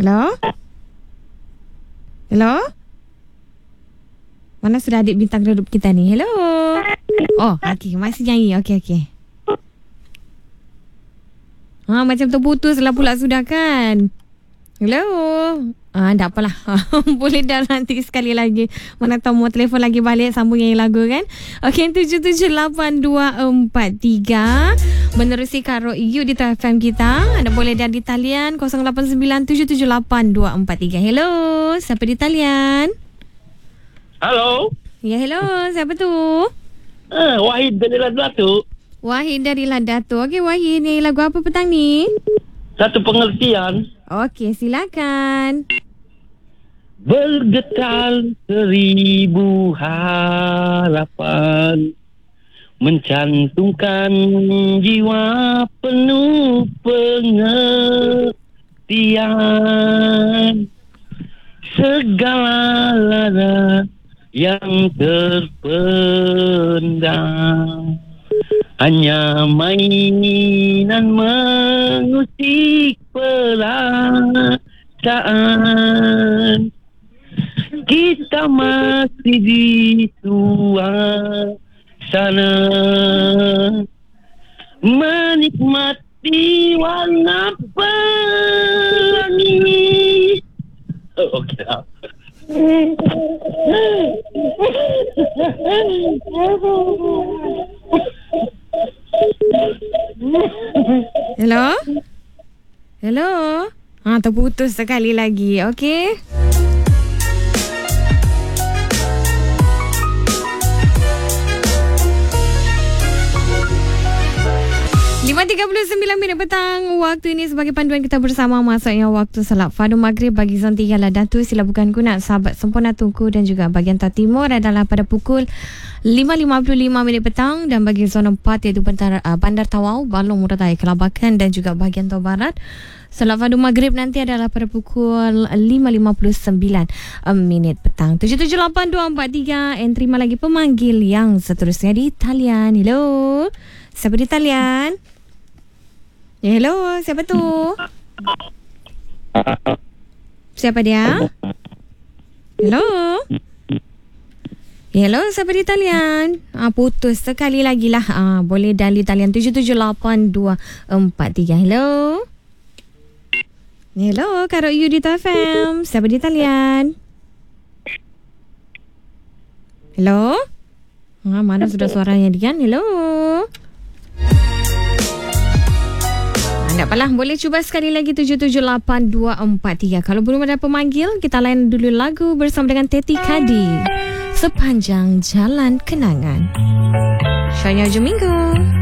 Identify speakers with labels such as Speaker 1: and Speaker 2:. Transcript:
Speaker 1: Hello? Hello? Mana sudah adik bintang redup kita ni? Hello? Oh, okey. Masih nyanyi. Okey. Macam terputus lah pula sudah kan? Hello? Tak apalah. Boleh dah nanti sekali lagi. Mana tahu mau telefon lagi balik sambung nyanyi lagu kan? Okey, 778243. Menerusi Karo EU di TFM kita. Anda boleh dah di talian 0897782443. Hello? Siapa di talian?
Speaker 2: Halo.
Speaker 1: Ya, hello. Siapa tu?
Speaker 2: Wahid dari Ladatu.
Speaker 1: Wahid dari Ladatu. Okey, Wahid, ni lagu apa petang ni?
Speaker 2: Satu pengertian.
Speaker 1: Okey, silakan.
Speaker 2: Bergetar 1000 harapan, mencantumkan jiwa penuh pengertian. Segala lara yang terpendam hanya mainan mengusik perasaan. Kita masih di suasana menikmati warna pelangi. Okey.
Speaker 1: Hello? Hello? Terputus sekali lagi. Okey. Lima 39 minit petang. Waktu ini sebagai panduan kita bersama, masuknya waktu salat fardu maghrib bagi zon 3 Ladatu. Sila bukan kunat sahabat sempurna Tunku dan juga bahagian timur adalah pada pukul 5.55 minit petang, dan bagi zon 4 iaitu Bandar Tawau, Balong, Muratai, Kelabakan dan juga bahagian Tawau Barat, salat fardu maghrib nanti adalah pada pukul 5.59 minit petang. 778243. And terima lagi pemanggil yang seterusnya di talian. Hello? Siapa di talian? Ya, hello, siapa tu? Siapa dia? Hello? Ya, hello, siapa di talian? Putus sekali lagi lah. Boleh dari talian 778243. Hello? Hello, Karo EU di TFM. Siapa di talian? Hello? Mana sudah suaranya Dian? Hello? Tak apalah, boleh cuba sekali lagi 778243. Kalau belum ada pemanggil, kita layan dulu lagu bersama dengan Teti Kadi, Sepanjang Jalan Kenangan. Syahnya hujung minggu.